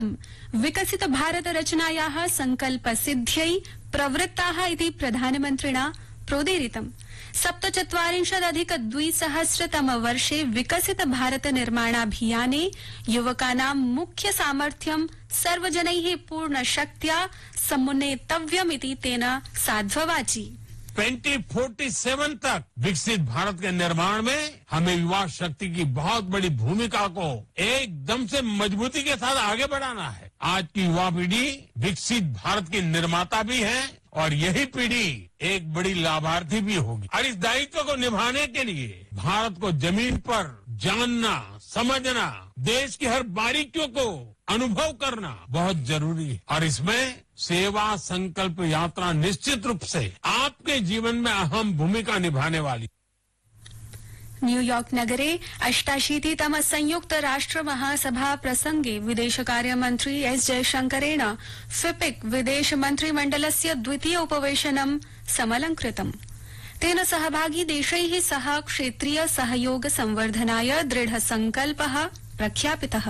विकसित भारत रचनायाः संकल्पसिद्ध्यै प्रवृत्ताः इति प्रधानमन्त्रिणा प्रोदीरितम्। 47,200 विकसित भारत निर्माणाभियाने युवकानां मुख्य सामर्थ्यं सर्वजनैः पूर्ण शक्त्या समुन्नेतव्यमिति तेन साध्ववाचि। 2047 तक विकसित भारत के निर्माण में हमें युवा शक्ति की बहुत बड़ी भूमिका को एकदम से मजबूती के साथ आगे बढ़ाना है। आज की युवा पीढ़ी विकसित भारत की निर्माता भी है और यही पीढ़ी एक बड़ी लाभार्थी भी होगी। और इस दायित्व को निभाने के लिए भारत को जमीन पर जानना, समझना, देश की हर बारीकियों को अनुभव करना बहुत जरूरी है और इसमें सेवा संकल्प यात्रा निश्चित रूप से आपके जीवन में अहम भूमिका निभाने वाली। न्यूयॉर्क नगरे 88तम संयुक्त राष्ट्र महासभा प्रसंगे विदेशकार्यमन्त्री एस जयशंकरेण फिपिक विदेश मन्त्रिमण्डलस्य द्वितीय उपवेशनं समलंकृतम्। तेन सहभागी देशैः सह क्षेत्रीय सहयोग संवर्धनाय दृढ़ संकल्पः प्रख्यापितः।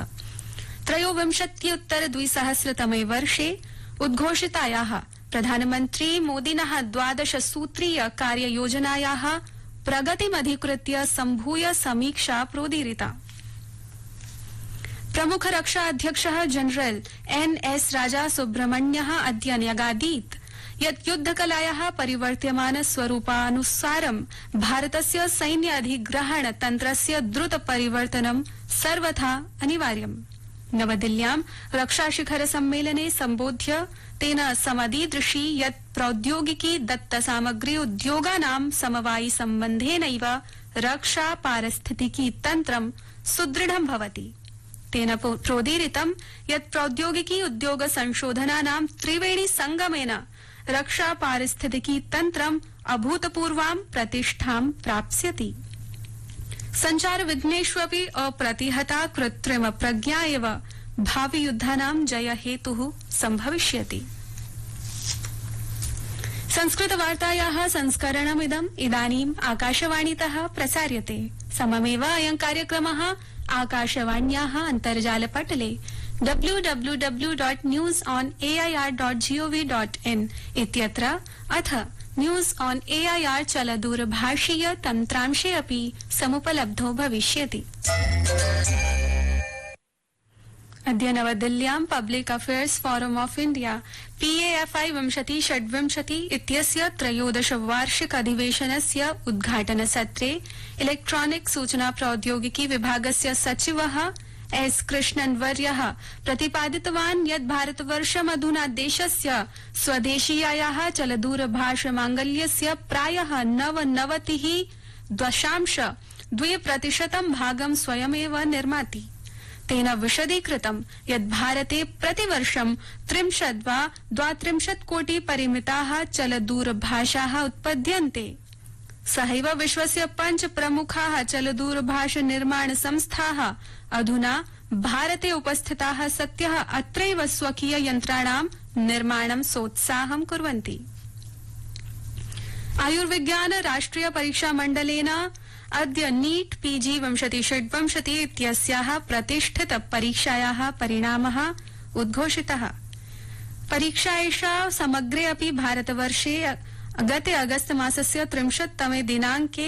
23 वर्षे उद्घोषितायाः प्रधानमन्त्री मोदिनः 12 सूत्रीय कार्ययोजनायाः प्रगतिमधिकृत्य सम्भूय समीक्षा प्रोदीरिता। प्रमुख रक्षा अध्यक्षः जनरल एन.एस. राजा सुब्रह्मण्यः अद्य न्यगादीत् यत् युद्धकलायाः परिवर्त्यमान स्वरूपानुसारं भारतस्य सैन्य अधिग्रहण तन्त्रस्य द्रुत परिवर्तनं सर्वथा अनिवार्यम्। नवदिल्ल्यां रक्षा शिखर सम्मेलने सम्बोध्य तेन समदीदृशी यत् प्रौद्योगिकी दत्त सामग्री उद्योगानां समवायि सम्बन्धेनैव रक्षा पारिस्थितिकी तन्त्रं सुदृढं भवति। तेन प्रोदीरितं यत् प्रौद्योगिकी उद्योग संशोधनानां त्रिवेणी संगमेन रक्षा पारिस्थितिकी तन्त्रम् अभूतपूर्वां प्रतिष्ठां प्राप्स्यति। संचार विघ्नेष्वपि अप्रतिहता कृत्रिम प्रज्ञा एव भावि युद्धानां जय हेतुः सम्भविष्यति। संस्कृत वार्तायाः संस्करणमिदम् इदानीम् आकाशवाणीतः प्रसार्यते। सममेव अयं कार्यक्रमः आकाशवाण्याः अन्तर्जालपटले www.newsonair.gov.in इत्यत्र अथ न्यूज ऑन एआईआर चलदूरभाषीय तन्त्रांशे अपि समुपलब्धो भविष्यति। अद्य नवदिल्ल्यां public affairs form of India PAFI 2026 इत्यस्य 13 वार्षिक अधिवेशनस्य उद्घाटन सत्रे इलेक्ट्रॉनिक सूचना प्रौद्योगिकी विभागस्य सचिवः एस कृष्णन् वर्यः प्रतिपादितवान् यत् भारतवर्षमधुना देशस्य स्वदेशीयायाः चलदूरभाषमाङ्गल्यस्य प्रायः 99.2% भागं स्वयमेव निर्माति। तेन विशदीकृतं यत् भारते प्रतिवर्षं 30 वा 32 कोटि परिमिताः चलदूरभाषाः उत्पद्यन्ते। सहैव विश्वस्य 5 प्रमुखाः चलदूरभाष निर्माण संस्थाः अधुना भारते उपस्थिताः सत्यः अत्रैव स्वकीय यन्त्राणां निर्माणं सोत्साहं कुर्वन्ति। आयुर्विज्ञान राष्ट्रिय परीक्षा मण्डलेन अद्य नीट PG 2026 इत्यस्याः प्रतिष्ठित परीक्षायाः परिणामः उद्घोषितः। परीक्षा एषा समग्रे अपि भारतवर्षे गते अगस्त मासस्य 30तमे दिनाङ्के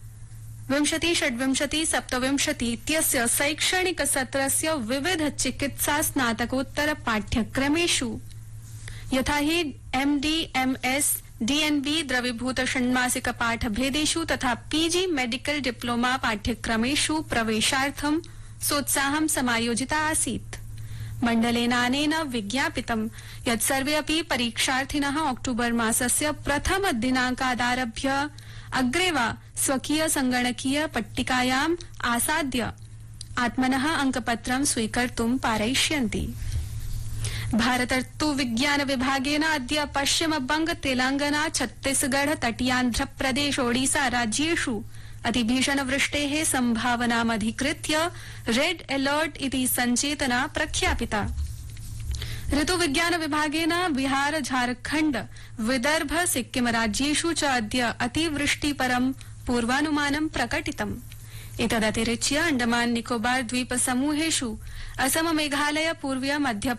2026-27 इत्यस्य शैक्षणिक सत्रस्य विविध चिकित्सा स्नातकोत्तर पाठ्यक्रमेषु यथा हि MD, MS, DNB द्रवीभूत षण्मासिक पाठभेदेषु तथा PG मेडिकल डिप्लोमा पाठ्यक्रमेषु प्रवेशार्थं सोत्साहं समायोजिता आसीत्। मण्डलेनानेन विज्ञापितं यत् सर्वे अपि परीक्षार्थिनः अक्टूबर मासस्य प्रथम दिनाङ्कादारभ्य अग्रे वा स्वकीय संगणकीय पट्टिकायाम् आसाद्य आत्मनः अंकपत्रं स्वीकर्तुं पारयिष्यन्ति। भारतर्तु विज्ञान विभागेन अद्य पश्चिम बंग, तेलंगाना, छत्तीसगढ़, तटीयान्ध्र प्रदेश, ओडिशा राज्येषु अतिभीषण वृष्टेः संभावनामधिकृत्य रेड अलर्ट इति सञ्चेतना प्रख्यापिता। ऋतु विज्ञान विभागेन बिहार, झारखण्ड, विदर्भ, सिक्किम राज्येषु च अद्य अतिवृष्टिपरं पूर्वानुमानं प्रकटितम्। एतदतिरिच्य अंडमान निकोबार द्वीप समूहेषु असम मेघालय पूर्वीय मध्य